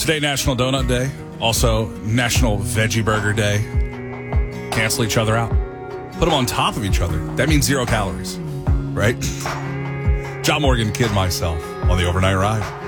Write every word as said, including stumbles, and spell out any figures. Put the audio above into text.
Today, National Donut Day. Also, National Veggie Burger Day. Cancel each other out. Put them on top of each other. That means zero calories, right? John Morgan, Kid, myself on the Overnight Ride.